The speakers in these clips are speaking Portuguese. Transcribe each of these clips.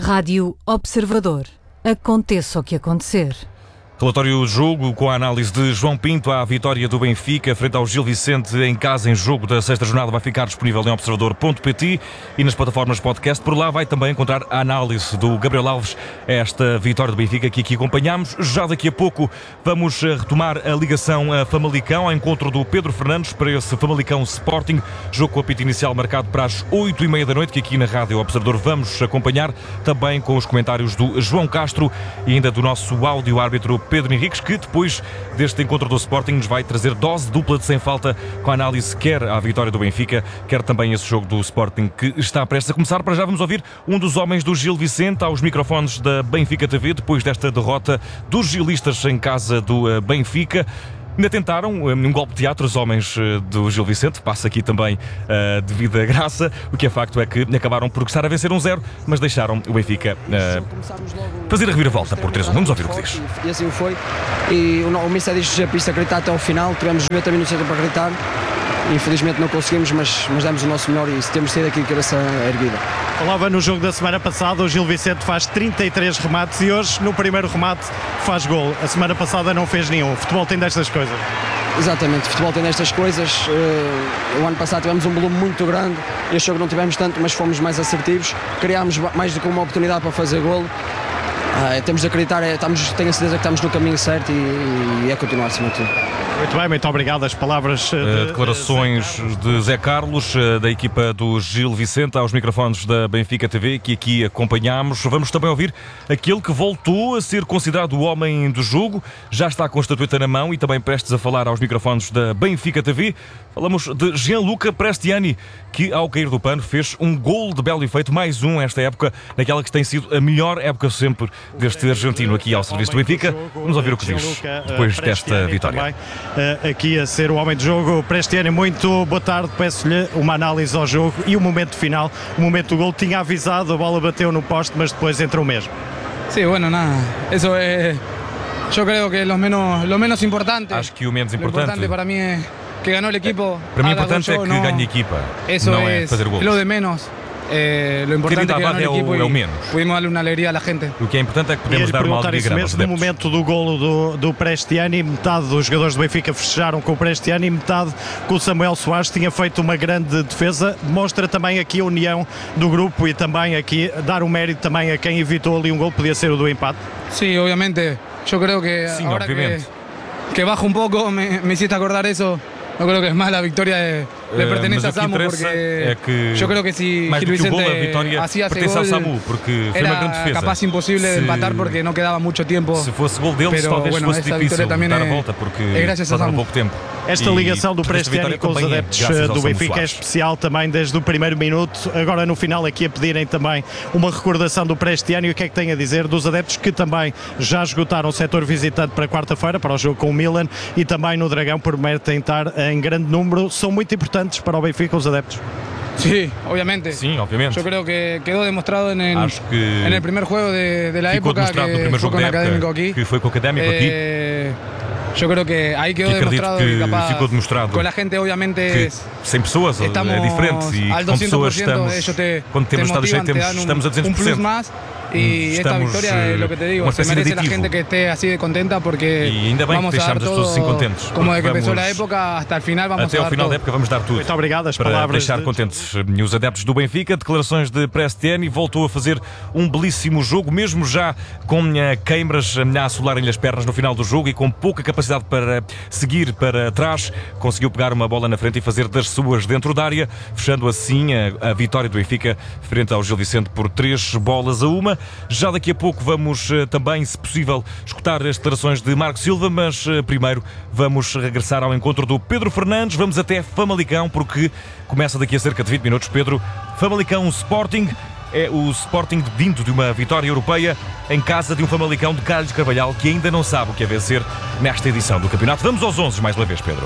Rádio Observador. Aconteça o que acontecer. Relatório do jogo com a análise de João Pinto à vitória do Benfica frente ao Gil Vicente em casa em jogo da sexta jornada vai ficar disponível em observador.pt e nas plataformas podcast. Por lá vai também encontrar a análise do Gabriel Alves a esta vitória do Benfica que aqui acompanhamos. Já daqui a pouco vamos retomar a ligação a Famalicão, ao encontro do Pedro Fernandes para esse Famalicão Sporting, jogo com o apito inicial marcado para as 8h30 da noite, que aqui na Rádio Observador vamos acompanhar também com os comentários do João Castro e ainda do nosso áudio-árbitro Pedro Henriques, que depois deste encontro do Sporting nos vai trazer dose dupla de sem falta com a análise quer à vitória do Benfica, quer também esse jogo do Sporting que está prestes a começar. Para já vamos ouvir um dos homens do Gil Vicente aos microfones da Benfica TV, depois desta derrota dos gilistas em casa do Benfica. Ainda tentaram um golpe de teatro os homens do Gil Vicente, passa aqui também devido à graça. O que é facto é que acabaram por começar a vencer 1-0, mas deixaram o Benfica fazer a reviravolta por 3-1. Vamos ouvir o que diz. E assim foi. E o Mister diz-nos para acreditar até ao final. Tivemos 90 minutos para acreditar. Infelizmente não conseguimos, mas demos o nosso melhor e temos de ter aqui a cabeça erguida. Falava no jogo da semana passada, o Gil Vicente faz 33 remates e hoje, no primeiro remate, faz gol. A semana passada não fez nenhum. O futebol tem destas coisas. Exatamente, o futebol tem destas coisas. O ano passado tivemos um volume muito grande. Este jogo não tivemos tanto, mas fomos mais assertivos. Criámos mais do que uma oportunidade para fazer gol. Temos de acreditar, tenho a certeza que estamos no caminho certo e é continuar acima de tudo. Muito bem, muito obrigado. As palavras... declarações de Zé Carlos, da equipa do Gil Vicente, aos microfones da Benfica TV, que aqui acompanhamos. Vamos também ouvir aquele que voltou a ser considerado o homem do jogo, já está com a estatueta na mão e também prestes a falar aos microfones da Benfica TV. Falamos de Gianluca Prestiani, que ao cair do pano fez um gol de belo efeito, mais um esta época, naquela que tem sido a melhor época sempre deste argentino aqui ao serviço do Benfica. Vamos ouvir o que diz depois desta vitória. Aqui a ser o homem do jogo, Prestiani, muito boa tarde, peço-lhe uma análise ao jogo e o momento final, o momento do gol. Tinha avisado, a bola bateu no poste, mas depois entrou mesmo. Sí, bueno, nada, eso es, yo creo que lo menos importante. Acho que o menos importante para mim é que ganhou o equipo. Para mim o importante é que ganhe a equipa, não é fazer gols. Lo de menos. Lo importante é que ganhou o equipo é o menos. Pudimos darle uma alegria à gente. O que é importante é que podemos dar uma alegria grande aos adeptos. No momento do golo do Prestiani, metade dos jogadores do Benfica festejaram com o Prestiani, metade com o Samuel Soares. Tinha feito uma grande defesa. Demonstra também aqui a união do grupo e também aqui dar o mérito também a quem evitou ali um gol, podia ser o do empate. Sim, obviamente. Eu creio que sim, agora que bajo um pouco me hiciste acordar isso. No creo que es más la victoria le pertenece a Samu, porque yo creo que si Gil Vicente hacía ese gol Samu, porque foi uma grande defesa. Capaz imposible de empatar porque no quedaba mucho tiempo. Se fosse gol deles, talvez fosse difícil dar a volta, porque faltava pouco tempo. Esta ligação do Prestiani com os adeptos do Benfica é especial também desde o primeiro minuto. Agora no final aqui a pedirem também uma recordação do Prestiani. O que é que tem a dizer dos adeptos que também já esgotaram o setor visitante para quarta-feira, para o jogo com o Milan, e também no Dragão prometem estar em grande número. São muito importantes para o Benfica os adeptos. Sí, obviamente. Sim, obviamente. Yo creo que quedó demostrado en el primer juego de la época que fue con el Académico aquí. Que foi com o Académico aqui. Yo creo que ahí quedó demostrado que capaz, ficou demonstrado con la gente obviamente sem pessoas é diferente e com pessoas quando temos estado cheio estamos a 200%. Un plus más. Y esta victoria es lo que te digo, se merece la gente que esté así de contenta porque vamos a dar todo como de que empezó la época hasta el final vamos a dar até ao final da época vamos dar tudo. Muito obrigado, as para palavras deixar contentes os adeptos do Benfica. Declarações de Prestiani, voltou a fazer um belíssimo jogo, mesmo já com queimbras a assolarem-lhe as pernas no final do jogo e com pouca capacidade para seguir para trás, conseguiu pegar uma bola na frente e fazer das suas dentro da área, fechando assim a vitória do Benfica frente ao Gil Vicente por 3-1. Já daqui a pouco vamos também, se possível, escutar as declarações de Marco Silva, mas primeiro vamos regressar ao encontro do Pedro Fernandes. Vamos até Famalicão, porque começa daqui a cerca de 20 minutos. Pedro, Famalicão Sporting é o Sporting vindo de uma vitória europeia em casa de um Famalicão de Carlos Carvalhal, que ainda não sabe o que é vencer nesta edição do campeonato. Vamos aos 11 mais uma vez, Pedro.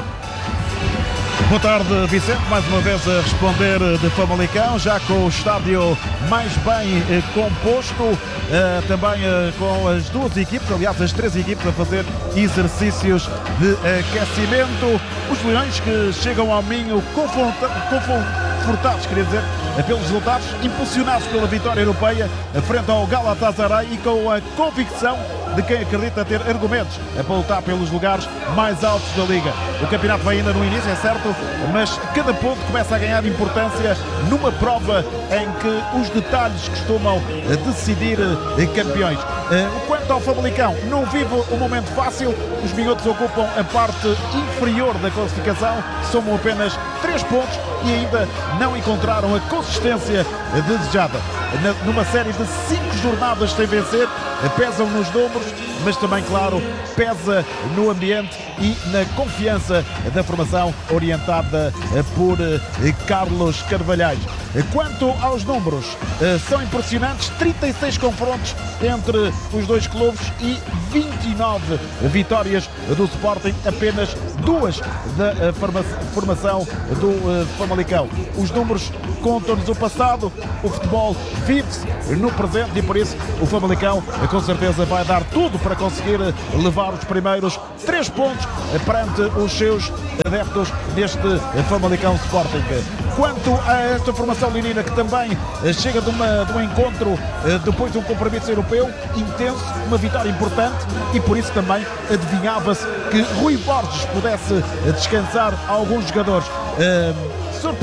Boa tarde, Vicente, mais uma vez a responder de Famalicão, já com o estádio mais bem composto, também com as duas equipes, aliás as três equipes a fazer exercícios de aquecimento. Os leões que chegam ao Minho confortados, queria dizer, pelos resultados, impulsionados pela vitória europeia frente ao Galatasaray e com a convicção de quem acredita ter argumentos para lutar pelos lugares mais altos da Liga. O campeonato vai ainda no início, é certo, mas cada ponto começa a ganhar importância numa prova em que os detalhes costumam decidir campeões. Quanto ao Famalicão, não vive um momento fácil, os minhotos ocupam a parte inferior da classificação, somam apenas 3 pontos e ainda não encontraram a consistência desejada. Numa série de 5 jornadas sem vencer, pesam nos números, mas também, claro, pesa no ambiente e na confiança da formação orientada por Carlos Carvalhais. Quanto aos números, são impressionantes, 36 confrontos entre os dois clubes e 29 vitórias do Sporting, apenas 2 da formação do Famalicão. Os números contam-nos o passado, o futebol vive-se no presente e por isso o Famalicão com certeza vai dar tudo para conseguir levar os primeiros 3 pontos perante os seus adeptos deste Famalicão Sporting. Quanto a esta formação leonina, que também chega de um encontro depois de um compromisso europeu intenso, uma vitória importante, e por isso também adivinhava-se que Rui Borges pudesse descansar alguns jogadores.